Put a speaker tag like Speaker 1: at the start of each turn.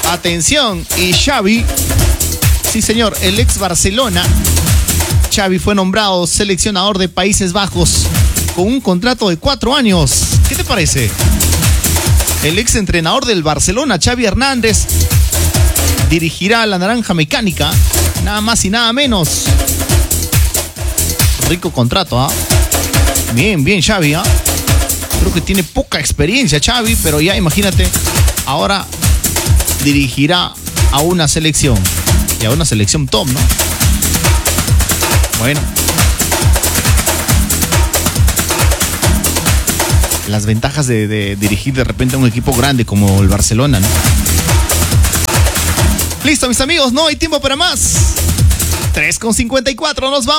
Speaker 1: Atención, y Xavi, sí señor, el ex Barcelona, Xavi fue nombrado seleccionador de Países Bajos con un contrato de 4 años. ¿Qué te parece? El ex entrenador del Barcelona, Xavi Hernández, dirigirá a la Naranja Mecánica, nada más y nada menos. Rico contrato, ¿ah? Bien, Xavi, ¿ah? Creo que tiene poca experiencia Xavi, pero ya imagínate, ahora dirigirá a una selección, y a una selección top, ¿no? Bueno, las ventajas de dirigir de repente a un equipo grande como el Barcelona, ¿no? Listo, mis amigos, no hay tiempo para más. 3:54, nos vamos.